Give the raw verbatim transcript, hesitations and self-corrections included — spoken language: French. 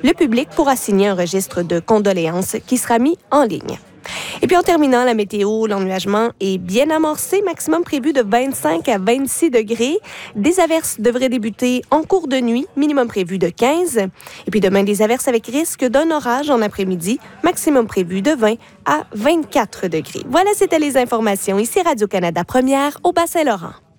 Le public pourra signer un registre de condoléances qui sera mis en ligne. Et puis en terminant, la météo, l'ennuagement est bien amorcé, maximum prévu de vingt-cinq à vingt-six degrés. Des averses devraient débuter en cours de nuit, minimum prévu de quinze. Et puis demain, des averses avec risque d'un orage en après-midi, maximum prévu de vingt à vingt-quatre degrés. Voilà, c'était les informations. Ici Radio-Canada Première au Bas-Saint-Laurent.